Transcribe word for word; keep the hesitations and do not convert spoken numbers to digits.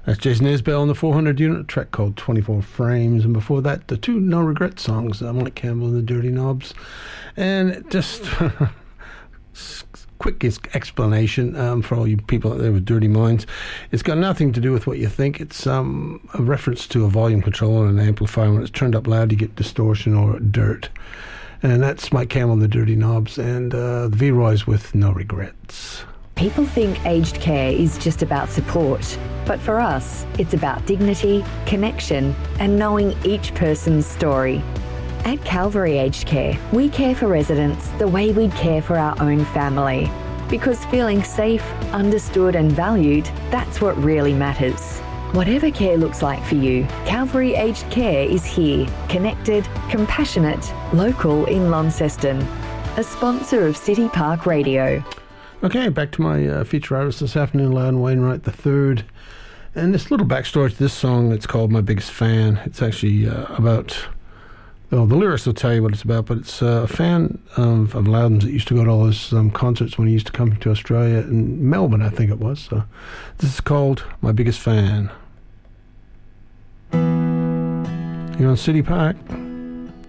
That's Jason Isbell on the four hundred unit, track called twenty-four frames. And before that, the two No Regret songs, uh, Mike Campbell and the Dirty Knobs. And just quick explanation um, for all you people out there with dirty minds. It's got nothing to do with what you think. It's um, a reference to a volume controller and an amplifier. When it's turned up loud, you get distortion or dirt. And that's Mike Campbell and the Dirty Knobs, and uh, the V-Roys with No Regrets. People think aged care is just about support, but for us, it's about dignity, connection, and knowing each person's story. At Calvary Aged Care, we care for residents the way we'd care for our own family. Because feeling safe, understood, and valued, that's what really matters. Whatever care looks like for you, Calvary Aged Care is here, connected, compassionate, local in Launceston. A sponsor of City Park Radio. Okay, back to my uh, feature artist this afternoon, Loudon Wainwright the third. And this little backstory to this song that's called My Biggest Fan. It's actually uh, about, well, the lyrics will tell you what it's about, but it's uh, a fan of, of Loudon's that used to go to all his um, concerts when he used to come to Australia, in Melbourne, I think it was. So this is called My Biggest Fan. You're on City Park.